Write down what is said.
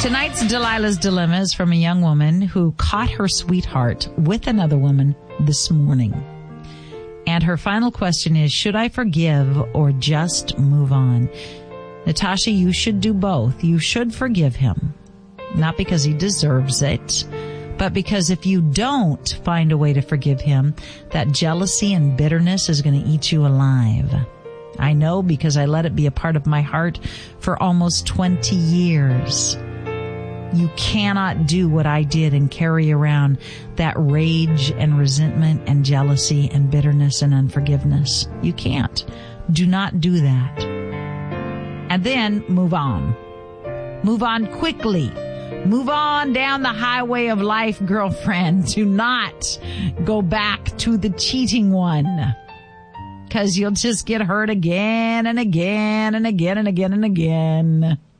Tonight's Delilah's Dilemma is from a young woman who caught her sweetheart with another woman this morning. And her final question is, should I forgive or just move on? Natasha, you should do both. You should forgive him. Not because he deserves it, but because if you don't find a way to forgive him, that jealousy and bitterness is going to eat you alive. I know because I let it be a part of my heart for almost 20 years. You cannot do what I did and carry around that rage and resentment and jealousy and bitterness and unforgiveness. You can't. Do not do that. And then move on. Move on quickly. Move on down the highway of life, girlfriend. Do not go back to the cheating one, because you'll just get hurt again and again and again and again and again.